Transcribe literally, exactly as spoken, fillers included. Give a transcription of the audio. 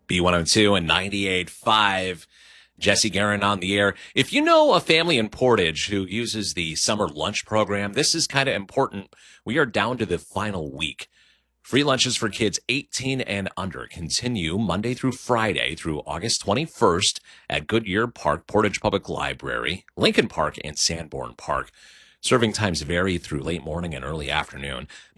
B one oh two and ninety-eight point five. Jesse Guerin on the air. If you know a family in Portage who uses the summer lunch program, this is kind of important. We are down to the final week. Free lunches for kids eighteen and under continue Monday through Friday through August twenty-first at Goodyear Park, Portage Public Library, Lincoln Park, and Sanborn Park. Serving times vary through late morning and early afternoon.